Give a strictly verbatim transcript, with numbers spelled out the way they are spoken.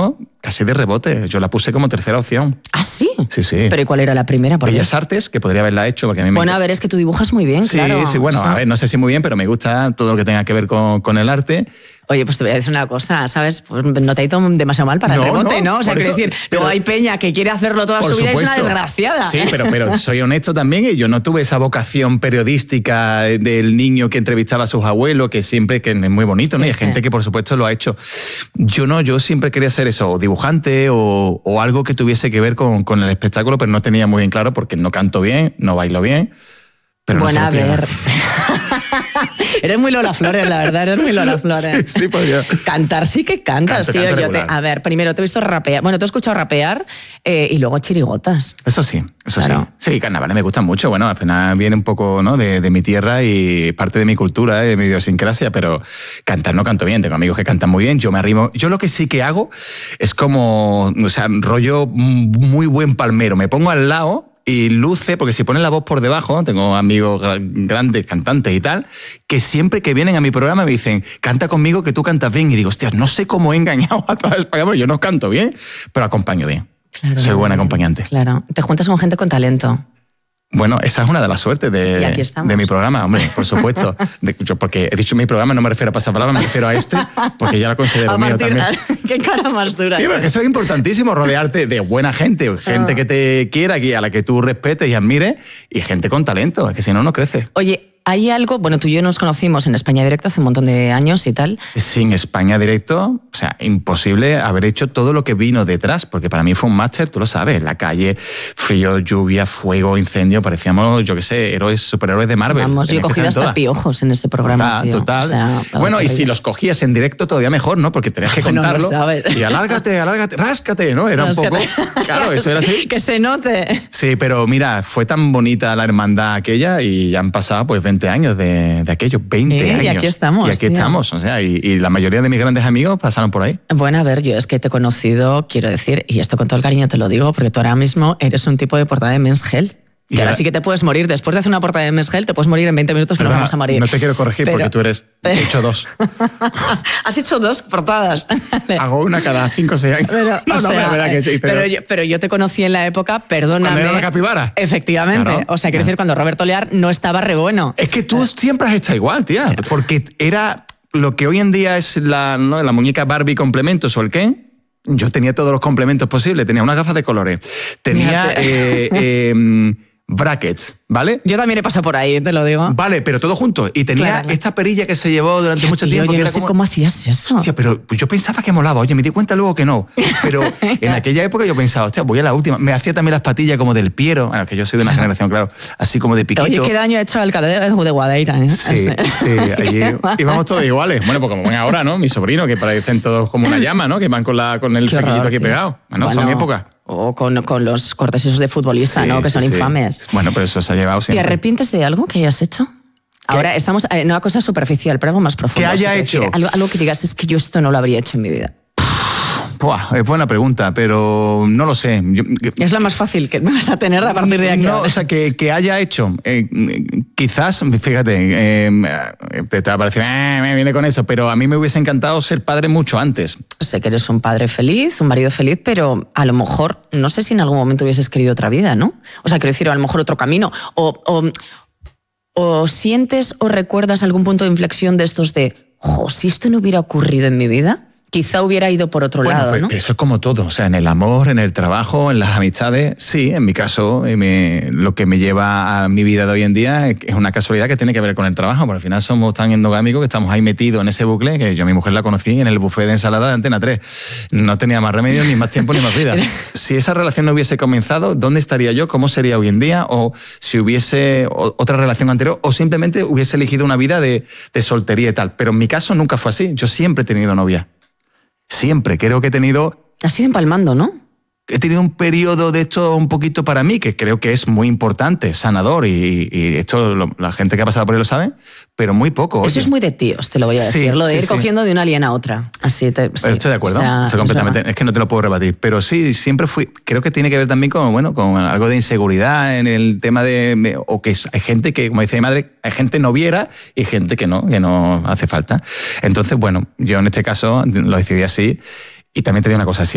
vino casi de rebote. Yo la puse como tercera opción. ¿Ah, sí? Sí, sí. ¿Pero y cuál era la primera? Por Bellas Artes, que podría haberla hecho. Porque a mí me bueno, encanta. a ver, es que tú dibujas muy bien, sí, claro. Sí, sí, bueno, o sea... a ver, no sé si muy bien, pero me gusta todo lo que tenga que ver con, con el arte. Oye, pues te voy a decir una cosa, ¿sabes? Pues no te ha ido demasiado mal para no, el rebote, ¿no? ¿no? O sea, quiero decir, pero, luego hay peña que quiere hacerlo toda su vida y es una desgraciada. Sí, pero, pero soy honesto también y yo no tuve esa vocación periodística del niño que entrevistaba a sus abuelos, que siempre, que es muy bonito, ¿no? Sí, y hay sí. gente que por supuesto lo ha hecho. Yo no, yo siempre quería ser eso, o dibujante o, o algo que tuviese que ver con, con el espectáculo, pero no tenía muy bien claro porque no canto bien, no bailo bien. Pero bueno, no a ver. Eres muy Lola Flores, la verdad, eres muy Lola Flores. Sí, sí, pues yo. Cantar sí que cantas, canto, tío. Canto yo te, a ver, primero te he visto rapear. Bueno, te he escuchado rapear eh, y luego chirigotas. Eso sí, eso claro. sí. Sí, carnavales me gustan mucho. Bueno, al final viene un poco, ¿no?, de, de mi tierra y parte de mi cultura, de mi idiosincrasia, pero cantar no canto bien. Tengo amigos que cantan muy bien, yo me arrimo. Yo lo que sí que hago es como, o sea, rollo muy buen palmero. Me pongo al lado y luce, porque si ponen la voz por debajo, tengo amigos grandes, cantantes y tal, que siempre que vienen a mi programa me dicen, canta conmigo que tú cantas bien. Y digo, hostia, no sé cómo he engañado a toda España, porque yo no canto bien, pero acompaño bien. Claro, soy buen acompañante. Claro, te juntas con gente con talento. Bueno, esa es una de las suertes de, de mi programa, hombre, por supuesto. De, yo, porque he dicho mi programa, no me refiero a pasapalabra, me refiero a este, porque ya lo considero a mío partir, también. Qué cara más dura. Sí, pero que eso es importantísimo, rodearte de buena gente, gente oh. que te quiera, a la que tú respetes y admires, y gente con talento, que si no, no crece. Oye, hay algo, bueno, tú y yo nos conocimos en España Directo hace un montón de años y tal. Sin España Directo, o sea, imposible haber hecho todo lo que vino detrás, porque para mí fue un máster, tú lo sabes, la calle, frío, lluvia, fuego, incendio, parecíamos, yo qué sé, héroes, superhéroes de Marvel. Vamos, yo he cogido hasta piojos en ese programa. Total, total. O sea, bueno, y si los cogías en directo todavía mejor, ¿no? Porque tenías que contarlo. No lo y alárgate, alárgate, ráscate, ¿no? Era ráscate. un poco... Claro, eso era así. Que se note. Sí, pero mira, fue tan bonita la hermandad aquella y ya han pasado pues veinte años de, de aquello, veinte eh, años. Y aquí estamos. Y aquí tío. estamos, o sea, y, y la mayoría de mis grandes amigos pasaron por ahí. Bueno, a ver, yo es que te he conocido, quiero decir, y esto con todo el cariño te lo digo, porque tú ahora mismo eres un tipo de portada de Men's Health. Que ahora, ahora sí que te puedes morir. Después de hacer una portada de Men's Health, te puedes morir en veinte minutos que nos vamos a morir. No te quiero corregir pero, porque tú eres... He hecho dos. Has hecho dos portadas. Hago una cada cinco o seis años. Pero, no, o sea, no, verdad que sí, pero... Pero, yo, pero yo te conocí en la época, perdóname... ¿Cuando era una capibara? Efectivamente. Claro, o sea, quiero claro. decir, cuando Roberto Lear no estaba re bueno. Es que tú siempre has estado igual, tía. Porque era lo que hoy en día es la, ¿no?, la muñeca Barbie complementos o el Ken. Yo tenía todos los complementos posibles. Tenía unas gafas de colores. Tenía... Eh, eh, brackets, ¿vale? Yo también he pasado por ahí, te lo digo. Vale, pero todo junto. Y tenía claro, esta perilla que se llevó durante tío, mucho tío, tiempo. Yo que no era sé como... cómo hacías eso. Hostia, pero yo pensaba que molaba. Oye, me di cuenta luego que no. Pero en aquella época yo pensaba, hostia, voy a la última. Me hacía también las patillas como del Piero. Bueno, que yo soy de una claro. generación, claro, así como de Piquito. Oye, qué daño ha hecho el alcalde de Guadaira, ¿eh? Sí, sí. Allí íbamos todos iguales. Bueno, pues como ven ahora, ¿no? Mi sobrino, que parecen todos como una llama, ¿no? Que van con, la, con el flequillito aquí pegado. Bueno, bueno, son épocas. O con, con los cortes esos de futbolista, sí, ¿no? Que sí, son sí. infames. Bueno, pero eso se ha llevado siempre. ¿Te arrepientes de algo que hayas hecho? Ahora estamos en una cosa superficial, pero algo más profundo. ¿Qué haya hecho? Decir, algo, algo que digas, es que yo esto no lo habría hecho en mi vida. Buah, es buena pregunta, pero no lo sé. Yo, es la más fácil que me vas a tener a partir de aquí. No, o sea, que, que haya hecho. Eh, quizás, fíjate, eh, te, te va a parecer, eh, me viene con eso, pero a mí me hubiese encantado ser padre mucho antes. Sé que eres un padre feliz, un marido feliz, pero a lo mejor, no sé si en algún momento hubieses querido otra vida, ¿no? O sea, quiero decir, a lo mejor otro camino. O, o, o sientes o recuerdas algún punto de inflexión de estos de, jo, si esto no hubiera ocurrido en mi vida, quizá hubiera ido por otro bueno, lado, pues ¿no? Eso es como todo, o sea, en el amor, en el trabajo, en las amistades, sí, en mi caso, me, lo que me lleva a mi vida de hoy en día es una casualidad que tiene que ver con el trabajo, porque al final somos tan endogámicos que estamos ahí metidos en ese bucle, que yo a mi mujer la conocí en el buffet de ensalada de Antena tres. No tenía más remedio, ni más tiempo, ni más vida. Si esa relación no hubiese comenzado, ¿dónde estaría yo? ¿Cómo sería hoy en día? O si hubiese otra relación anterior, o simplemente hubiese elegido una vida de, de soltería y tal. Pero en mi caso nunca fue así, yo siempre he tenido novia. Siempre, creo que he tenido... Has ido empalmando, ¿no? He tenido un periodo de esto un poquito para mí, que creo que es muy importante, sanador, y, y esto lo, la gente que ha pasado por él lo sabe, pero muy poco. Eso oye. es muy de tíos, te lo voy a decir, sí, lo de sí, ir sí. cogiendo de una aliena a otra. Así te, sí. Estoy de acuerdo, o sea, estoy completamente, es, es que no te lo puedo rebatir, pero sí, siempre fui, creo que tiene que ver también con, bueno, con algo de inseguridad en el tema de, o que hay gente que, como dice mi madre, hay gente noviera y gente que no, que no hace falta. Entonces, bueno, yo en este caso lo decidí así, y también te digo una cosa así.